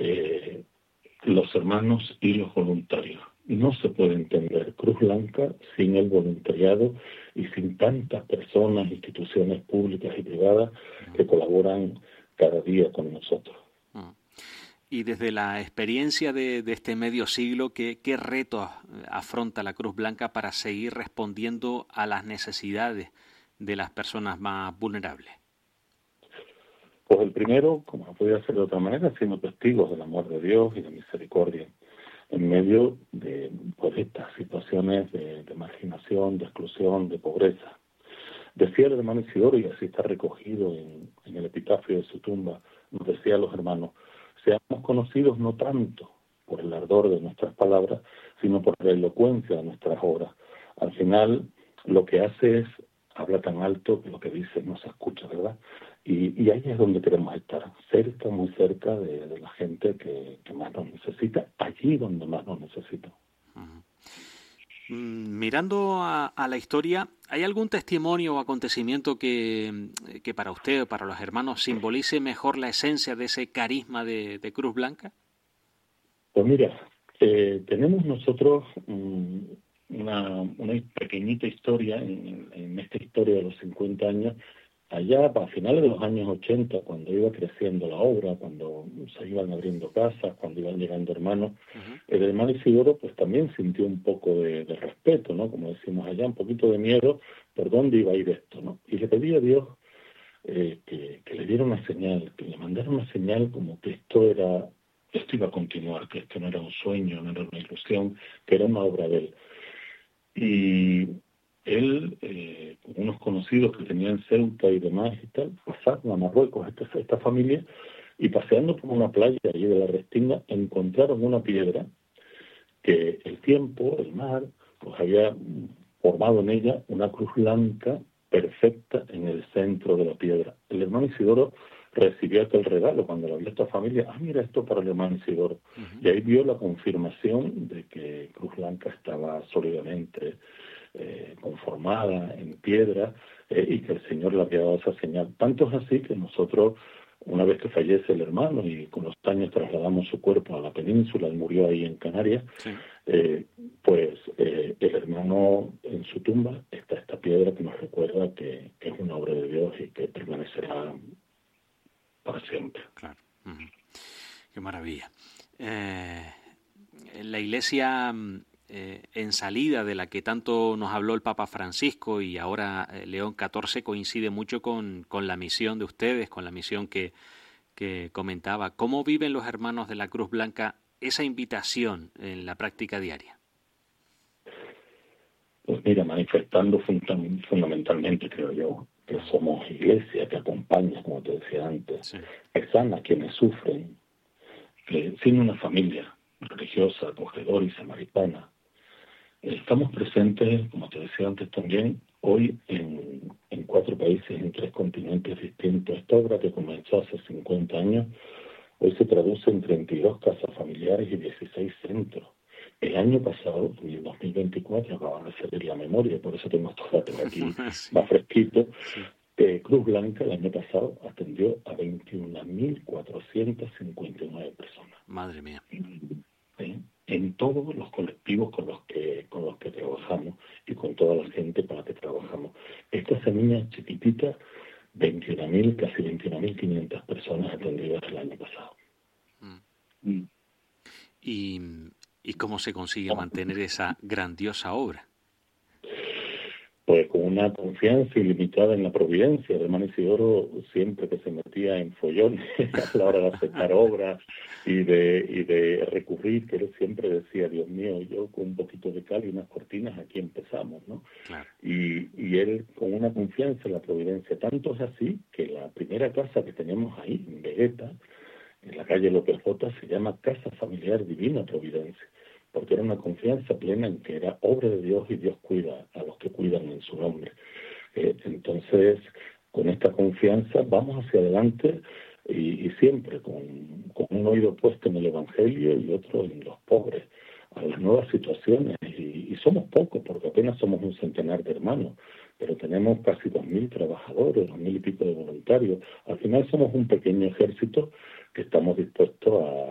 eh, los hermanos y los voluntarios. No se puede entender Cruz Blanca sin el voluntariado y sin tantas personas, instituciones públicas y privadas que colaboran cada día con nosotros. Y desde la experiencia de este medio siglo, ¿qué retos afronta la Cruz Blanca para seguir respondiendo a las necesidades de las personas más vulnerables? Pues el primero, como no podía ser de otra manera, siendo testigos del amor de Dios y de misericordia en medio de estas situaciones de marginación, de exclusión, de pobreza. Decía el hermano Isidoro, y así está recogido en el epitafio de su tumba, nos decía a los hermanos: seamos conocidos no tanto por el ardor de nuestras palabras, sino por la elocuencia de nuestras obras. Al final, lo que hace es, habla tan alto que lo que dice no se escucha, ¿verdad? Y ahí es donde queremos estar, cerca, muy cerca de la gente que más nos necesita, allí donde más nos necesita. Mirando a la historia, ¿hay algún testimonio o acontecimiento que para usted o para los hermanos simbolice mejor la esencia de ese carisma de Cruz Blanca? Pues mira, tenemos nosotros una pequeñita historia en esta historia de los 50 años, allá a finales de los años 80, cuando iba creciendo la obra, cuando se iban abriendo casas, cuando iban llegando hermanos, el hermano Isidoro pues también sintió un poco de respeto, ¿no? Como decimos allá, un poquito de miedo por dónde iba a ir esto, ¿no? Y le pedía a Dios que le diera una señal, que le mandara una señal como que esto iba a continuar, que esto no era un sueño, no era una ilusión, que era una obra de él. Y él, con unos conocidos que tenía en Ceuta y demás y tal, pasaron a Marruecos esta familia, y paseando por una playa allí de la Restinga, encontraron una piedra que el tiempo, el mar, pues había formado en ella una cruz blanca perfecta en el centro de la piedra. El hermano Isidoro recibió aquel regalo cuando lo vio esta familia. Mira, esto para el hermano Isidoro. Y ahí vio la confirmación de que Cruz Blanca estaba sólidamente conformada en piedra, y que el Señor le había dado esa señal. Tanto es así que nosotros, una vez que fallece el hermano y con los años trasladamos su cuerpo a la península, él murió ahí en Canarias, sí. El hermano, en su tumba está esta piedra que nos recuerda que es una obra de Dios y que permanecerá para siempre. Claro. Qué maravilla. La Iglesia en salida, de la que tanto nos habló el Papa Francisco y ahora León XIV, coincide mucho con la misión de ustedes, con la misión que comentaba. ¿Cómo viven los hermanos de la Cruz Blanca esa invitación en la práctica diaria? Pues mira, manifestando fundamentalmente, creo yo, que somos iglesia que acompaña, como te decía antes, sí, que sana a quienes sufren, que sin una familia religiosa, acogedora y samaritana. Estamos presentes, como te decía antes también, hoy en 4 países, en 3 continentes distintos. Esta obra, que comenzó hace 50 años, hoy se traduce en 32 casas familiares y 16 centros. El año pasado, en el 2024, acaban de hacer la memoria, por eso tengo estos datos aquí sí, más fresquitos. Sí. Cruz Blanca el año pasado atendió a 21.459 personas. Madre mía. En todos los colectivos con los que trabajamos y con toda la gente con la que trabajamos. Esta semilla chiquitita, 21.000, casi 21.500 personas atendidas el año pasado. ¿Y cómo se consigue mantener esa grandiosa obra? Pues con una confianza ilimitada en la providencia. El hermano Isidoro, siempre que se metía en follones a la hora de aceptar obras y de recurrir, que él siempre decía: Dios mío, yo con un poquito de cal y unas cortinas aquí empezamos, ¿no? Claro. Y él con una confianza en la providencia. Tanto es así que la primera casa que tenemos ahí, en Vegueta, en la calle López J, se llama Casa Familiar Divina Providencia, porque era una confianza plena en que era obra de Dios y Dios cuida a los que cuidan en su nombre. Entonces, con esta confianza vamos hacia adelante y siempre con un oído puesto en el Evangelio y otro en los pobres, a las nuevas situaciones. Y somos pocos, porque apenas somos un centenar de hermanos, pero tenemos casi 2.000 trabajadores, 2.000 y pico de voluntarios. Al final somos un pequeño ejército que estamos dispuestos a